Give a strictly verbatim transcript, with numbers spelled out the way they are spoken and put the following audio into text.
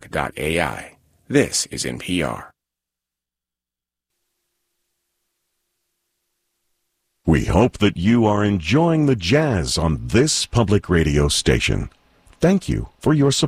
dot A I. This is N P R. We hope that you are enjoying the jazz on this public radio station. Thank you for your support.